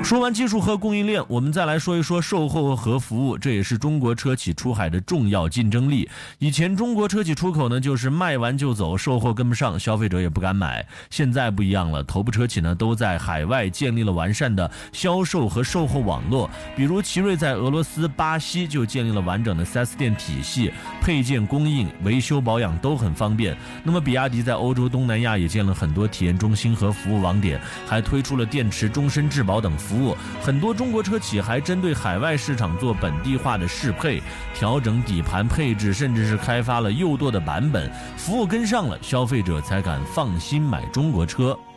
说完技术和供应链，我们再来说一说售后和服务，这也是中国车企出海的重要竞争力。以前中国车企出口呢，就是卖完就走，售后跟不上，消费者也不敢买。现在不一样了，头部车企呢都在海外建立了完善的销售和售后网络，比如奇瑞在俄罗斯、巴西就建立了完整的 4S 店体系，配件供应、维修保养都很方便。那么比亚迪在欧洲、东南亚也建了很多体验中心和服务网点，还推出了电池终身质保等服务。很多中国车企还针对海外市场做本地化的适配，调整底盘配置，甚至是开发了右舵的版本。服务跟上了，消费者才敢放心买中国车。